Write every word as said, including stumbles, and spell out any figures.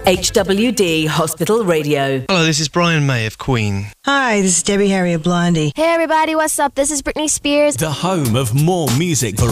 H W D Hospital Radio. Hello, this is Brian May of Queen. Hi, this is Debbie Harry of Blondie. Hey everybody, what's up? This is Britney Spears. The home of more music for